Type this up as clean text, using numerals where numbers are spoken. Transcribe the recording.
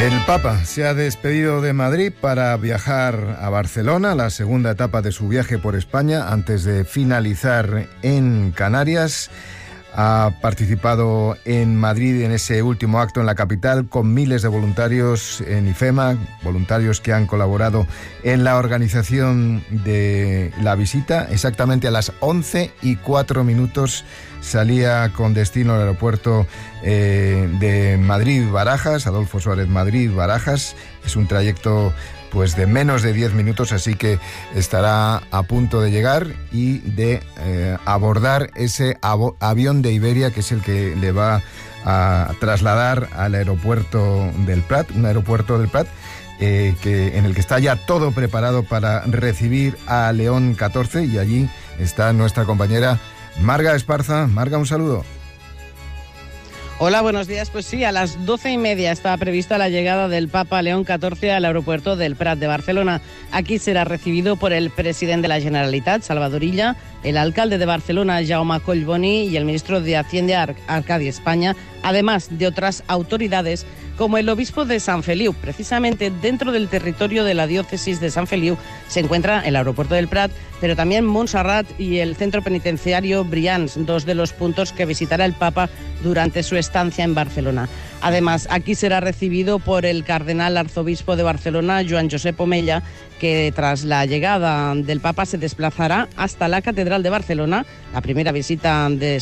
El Papa se ha despedido de Madrid para viajar a Barcelona, la segunda etapa de su viaje por España, antes de finalizar en Canarias. Ha participado en Madrid en ese último acto en la capital con miles de voluntarios en IFEMA, voluntarios que han colaborado en la organización de la visita. Exactamente a las 11:04 salía con destino al aeropuerto de Madrid-Barajas, Adolfo Suárez Madrid-Barajas. Es un trayecto pues de menos de 10 minutos, así que estará a punto de llegar y de abordar ese avión de Iberia, que es el que le va a trasladar al aeropuerto del Prat, un aeropuerto del Prat en el que está ya todo preparado para recibir a León XIV, y allí está nuestra compañera Marga Esparza. Marga, un saludo. Hola, buenos días. Pues sí, a las 12:30 estaba prevista la llegada del Papa León XIV al aeropuerto del Prat de Barcelona. Aquí será recibido por el presidente de la Generalitat, Salvador Illa, el alcalde de Barcelona, Jaume Collboni, y el ministro de Hacienda, Arcadi España, además de otras autoridades como el obispo de Sant Feliu. Precisamente dentro del territorio de la diócesis de Sant Feliu se encuentra el aeropuerto del Prat, pero también Montserrat y el centro penitenciario Brians, dos de los puntos que visitará el Papa durante su estancia en Barcelona. Además, aquí será recibido por el cardenal arzobispo de Barcelona, Joan Josep Omella, que tras la llegada del Papa se desplazará hasta la Catedral de Barcelona, la primera visita de